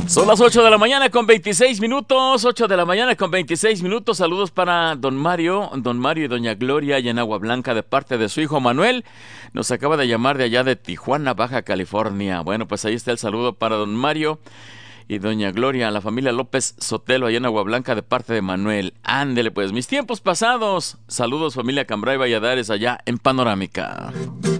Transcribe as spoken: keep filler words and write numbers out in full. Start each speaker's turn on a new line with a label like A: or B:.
A: Son las ocho de la mañana con veintiséis minutos, ocho de la mañana con veintiséis minutos. Saludos para don Mario, don Mario y doña Gloria allá en Agua Blanca de parte de su hijo Manuel. Nos acaba de llamar de allá de Tijuana, Baja California. Bueno, pues ahí está el saludo para don Mario y doña Gloria, la familia López Sotelo allá en Agua Blanca de parte de Manuel. Ándele pues, mis tiempos pasados. Saludos familia Cambray Valladares allá en Panorámica.